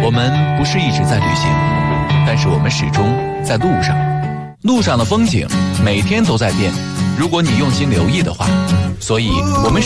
我们不是一直在旅行，但是我们始终在路上。路上的风景每天都在变，如果你用心留意的话，所以我们